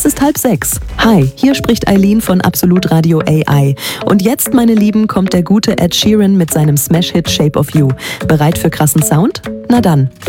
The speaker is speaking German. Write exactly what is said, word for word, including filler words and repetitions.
ist halb sechs. Hi, hier spricht Eileen von Absolut Radio A I. Und jetzt, meine Lieben, kommt der gute Ed Sheeran mit seinem Smash-Hit Shape of You. Bereit für krassen Sound? Na dann.